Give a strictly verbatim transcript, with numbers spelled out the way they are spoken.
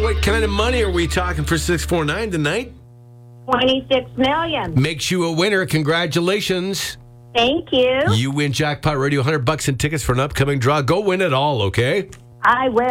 what kind of money are we talking for six four nine tonight? twenty-six million. Makes you a winner. Congratulations. Thank you. You win Jackpot Radio, one hundred bucks in tickets for an upcoming draw. Go win it all, okay? I will.